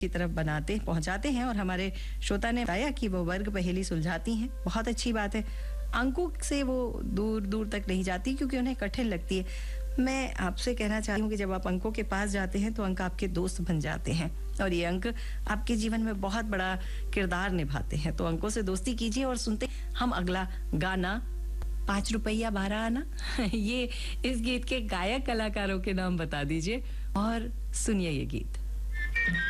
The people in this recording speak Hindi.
की तरफ बनाते पहुंचाते हैं और हमारे श्रोता ने बताया कि वो वर्ग पहेली सुलझाती हैं। बहुत अच्छी बात है। अंकों से वो दूर दूर तक नहीं जाती क्योंकि उन्हें कठिन लगती है। मैं आपसे कहना चाहती हूँ कि जब आप अंकों के पास जाते हैं तो अंक आपके दोस्त बन जाते हैं और ये अंक आपके जीवन में बहुत बड़ा किरदार निभाते हैं। तो अंकों से दोस्ती कीजिए और सुनते हम अगला गाना 5 रुपया 12 आना। ये इस गीत के गायक कलाकारों के नाम बता दीजिए और सुनिए ये गीत।